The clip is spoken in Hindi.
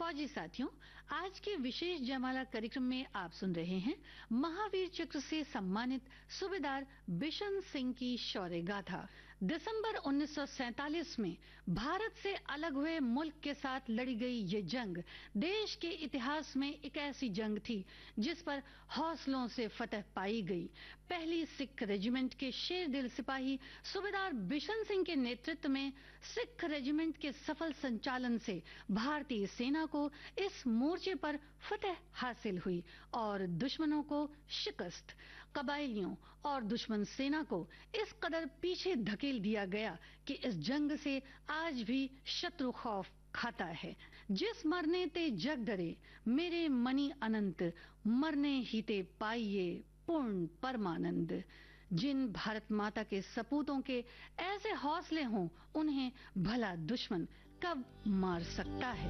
फौजी साथियों, आज के विशेष जयमाला कार्यक्रम में आप सुन रहे हैं महावीर चक्र से सम्मानित सूबेदार बिशन सिंह की शौर्य गाथा। दिसंबर 1947 में भारत से अलग हुए मुल्क के साथ लड़ी गई ये जंग देश के इतिहास में एक ऐसी जंग थी जिस पर हौसलों से फतह पाई गई। पहली सिख रेजिमेंट के शेर दिल सिपाही सूबेदार बिशन सिंह के नेतृत्व में सिख रेजिमेंट के सफल संचालन से भारतीय सेना को इस मोर्चे पर फतह हासिल हुई और दुश्मनों को शिकस्त। कबायलियों और दुश्मन सेना को इस कदर पीछे धकेल दिया गया कि इस जंग से आज भी शत्रु खौफ खाता है। जिस मरने ते जग डरे, मेरे मनी अनंत, मरने ही ते पाइये पूर्ण परमानंद। जिन भारत माता के सपूतों के ऐसे हौसले हों, उन्हें भला दुश्मन कब मार सकता है।